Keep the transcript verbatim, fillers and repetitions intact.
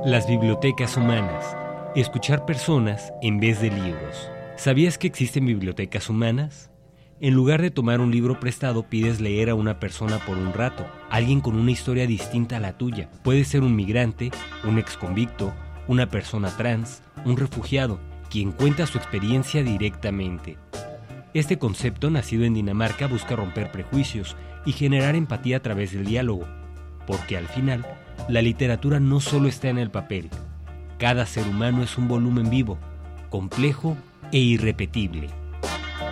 Las bibliotecas humanas. Escuchar personas en vez de libros. ¿Sabías que existen bibliotecas humanas? En lugar de tomar un libro prestado, pides leer a una persona por un rato, alguien con una historia distinta a la tuya. Puede ser un migrante, un exconvicto, una persona trans, un refugiado, quien cuenta su experiencia directamente. Este concepto, nacido en Dinamarca, busca romper prejuicios y generar empatía a través del diálogo, porque al final, la literatura no solo está en el papel. Cada ser humano es un volumen vivo, complejo e irrepetible.